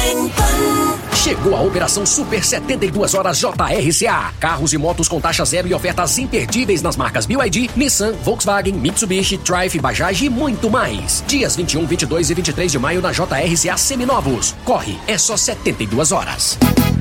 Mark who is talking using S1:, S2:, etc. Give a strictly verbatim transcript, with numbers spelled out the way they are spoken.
S1: Jovem Pan.
S2: Chegou a Operação Super setenta e duas Horas J R C A. Carros e motos com taxa zero e ofertas imperdíveis nas marcas B Y D, Nissan, Volkswagen, Mitsubishi, Triumph, Bajaj e muito mais. Dias vinte e um, vinte e dois e vinte e três de maio na J R C A Seminovos. Corre, é só setenta e duas horas.